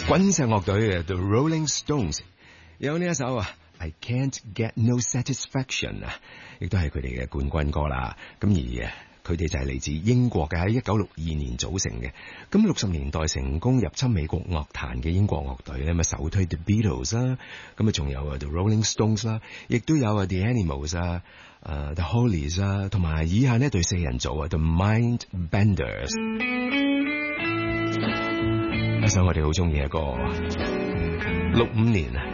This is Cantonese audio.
滾石樂隊嘅 The Rolling Stones 有呢一首I Can't Get No Satisfaction 啊，亦都係佢哋嘅冠軍歌啦。咁而佢哋就係嚟自英國嘅，喺1962年組成嘅。咁60年代成功入侵美國樂壇嘅英國樂隊咧，咁首推 The Beatles 啦，咁啊仲有The Rolling Stones 啦，亦都有The Animals 啊、The Hollies 啊，同埋以下呢隊四人組The Mindbenders。一首我哋好中意嘅歌，65年啊。